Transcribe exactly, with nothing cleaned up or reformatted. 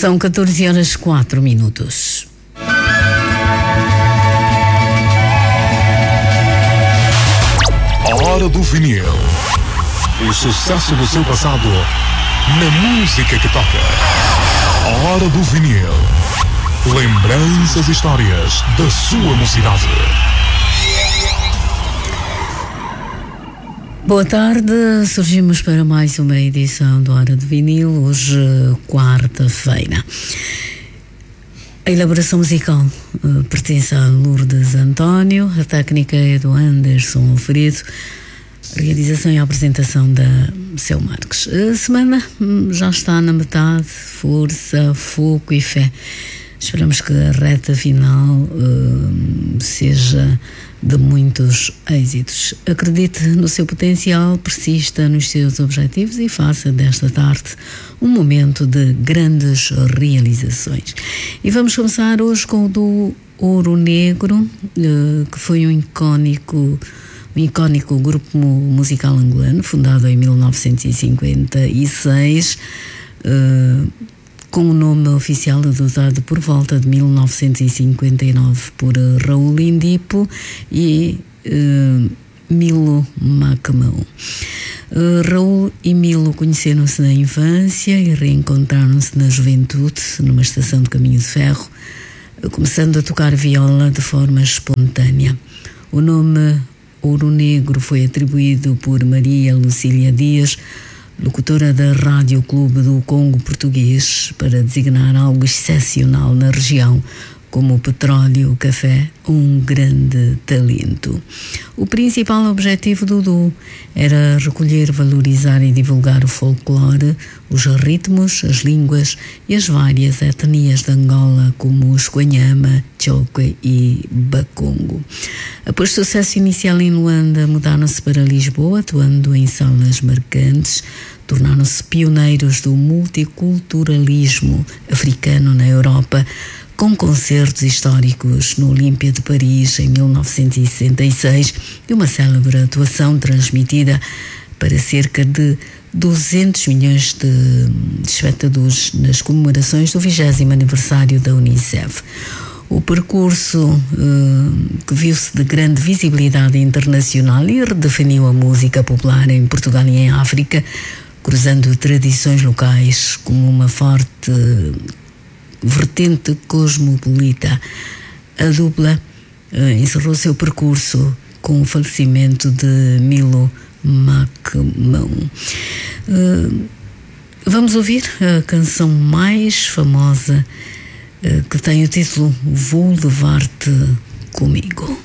São catorze horas quatro minutos. A hora do vinil. O sucesso do seu passado na música que toca. A hora do vinil. Lembranças e histórias da sua mocidade. Boa tarde, surgimos para mais uma edição do Hora do Vinil, hoje quarta-feira. A elaboração musical uh, pertence a Lourdes António, a técnica é do Anderson Alfredo, a realização e a apresentação da Seu Marques. A semana hum, já está na metade, força, foco e fé. Esperamos que a reta final uh, seja de muitos êxitos. Acredite no seu potencial, persista nos seus objetivos e faça desta tarde um momento de grandes realizações. E vamos começar hoje com o do Ouro Negro, uh, que foi um icónico, um icónico grupo musical angolano, fundado em mil novecentos e cinquenta e seis, uh, com o nome oficial adotado por volta de mil novecentos e cinquenta e nove por uh, Raul Indipo e uh, Milo Macamão. Uh, Raul e Milo conheceram-se na infância e reencontraram-se na juventude, numa estação de caminho de ferro, uh, começando a tocar viola de forma espontânea. O nome Ouro Negro foi atribuído por Maria Lucília Dias, locutora da Rádio Clube do Congo Português, para designar algo excepcional na região, como o petróleo, o café, um grande talento. O principal objetivo do duo era recolher, valorizar e divulgar o folclore, os ritmos, as línguas e as várias etnias de Angola, como os Quanhama, Chokwe e Bakongo. Após sucesso inicial em Luanda, mudaram-se para Lisboa, atuando em salas marcantes, tornaram-se pioneiros do multiculturalismo africano na Europa, com concertos históricos no Olímpia de Paris em mil novecentos e sessenta e seis e uma célebre atuação transmitida para cerca de duzentos milhões de espectadores nas comemorações do vigésimo aniversário da Unicef. O percurso uh, que viu-se de grande visibilidade internacional e redefiniu a música popular em Portugal e em África, cruzando tradições locais como uma forte vertente cosmopolita. A dupla uh, encerrou seu percurso com o falecimento de Milo Macamão. Uh, vamos ouvir a canção mais famosa, uh, que tem o título Vou Levar-te Comigo.